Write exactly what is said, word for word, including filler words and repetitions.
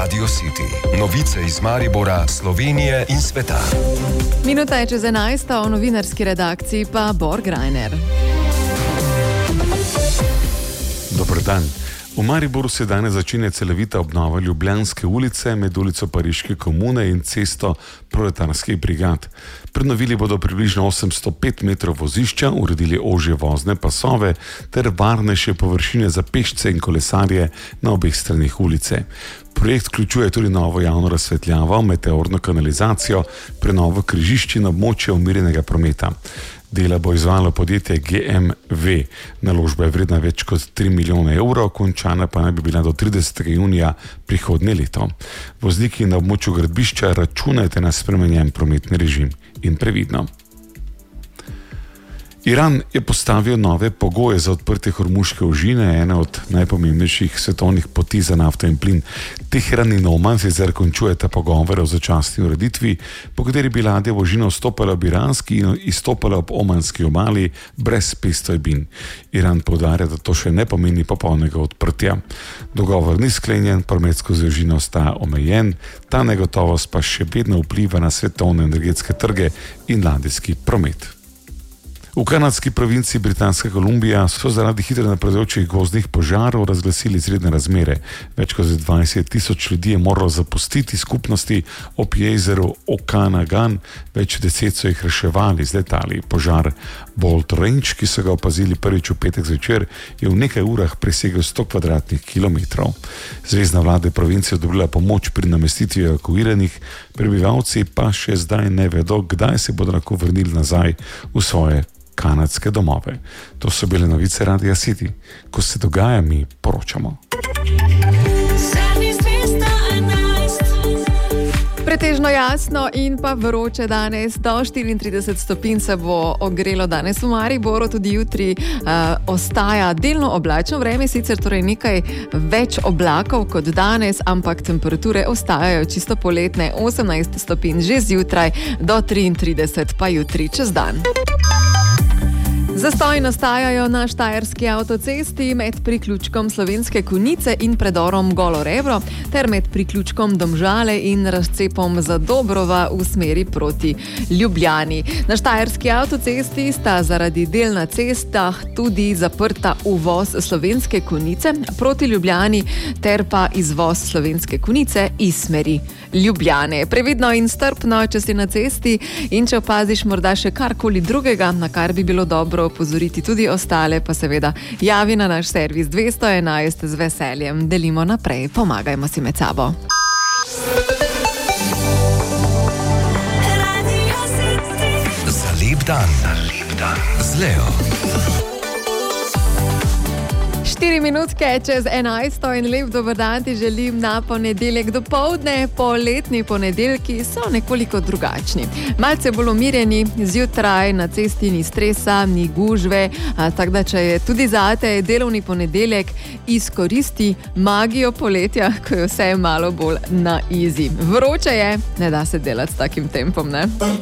Radio City. Novice iz Maribora, Slovenije in sveta. Minuta je čez enajsto, v novinarski redakciji pa Bor Grajner. Dober dan. V Mariboru se danes začenja celovita obnova Ljubljanske ulice med ulico Pariške komune in cesto Proletarskih brigad. Prenovili bodo približno osemsto pet metrov vozišča, uredili ožje vozne pasove ter varnejše površine za pešce in kolesarje na obeh stranih ulice. Projekt vključuje tudi novo javno razsvetljavo, meteorno kanalizacijo, prenovo križišč in območja umirjenega prometa. Dela bo izvajalo podjetje G M V. Naložba je vredna več kot tri milijone evrov, končana pa naj bi bila do tridesetega junija prihodnje leto. Vozniki na območju gradbišča računajte na spremenjen prometni režim in previdno. Iran je postavil nove pogoje za odprtje Hormuške ožine, ena od najpomembnejših svetovnih poti za nafto in plin. Teheran in Oman sicer končujeta pogovore o začasni ureditvi, po kateri bi ladja v ožino vstopala ob iranski in izstopala ob omanski obali brez pristojbin. Iran poudarja, da to še ne pomeni popolnega odprtja. Dogovor ni sklenjen, promet skozi ožino ostaja omejen, ta negotovost pa še vedno vpliva na svetovne energetske trge in ladijski promet. V kanadski provinci Britanska Kolumbija so zaradi hitro napredujočih gozdnih požarov razglasili izredne razmere. Več kot dvajset tisoč ljudi je moralo zapustiti skupnosti ob jezeru Okanagan, več deset so jih reševali z letali. Požar Bolt Range, ki so ga opazili prvič v petek zvečer, je v nekaj urah presegel sto kvadratnih kilometrov. Zvezna vlada provincije odobrila pomoč pri namestitvi evakuiranih, prebivalci pa še zdaj ne vedo, kdaj se bodo lahko vrnili nazaj v svoje kanadske domove. To so bile novice Radia City. Ko se dogaja, mi poročamo. Pretežno jasno in pa vroče danes, do štiriintrideset stopinj se bo ogrelo danes v Mariboru, tudi jutri uh, ostaja delno oblačno vreme, sicer torej nekaj več oblakov kot danes, ampak temperature ostajajo čisto poletne, osemnajst stopinj že zjutraj, do triintrideset pa jutri čez dan. Zastoji nastajajo na štajerski avtocesti med priključkom Slovenske Konjice in predorom Golo Rebro ter med priključkom Domžale in razcepom Zadobrova v smeri proti Ljubljani. Na štajerski avtocesti sta zaradi del na cestah tudi zaprta uvoz Slovenske Konjice proti Ljubljani ter pa izvoz Slovenske Konjice iz smeri Ljubljane. Previdno in strpno, če si na cesti in če opaziš morda še karkoli drugega, na kar bi bilo dobro opozoriti tudi ostale, pa seveda javi na naš servis dvesto enajst, z veseljem delimo naprej, pomagajmo si med sabo. Za lep dan, za lep dan z Leo. Štiri minutke čez enajsto in lep dober dan ti želim na ponedeljek dopoldne. Poletni ponedeljki so nekoliko drugačni. Malce bolj umirjeni, zjutraj na cesti ni stresa, ni gužve, tako da če je tudi zate delovni ponedeljek, izkoristi magijo poletja, ko je vse malo bolj na easy. Vroče je, ne da se delati s takim tempom, ne?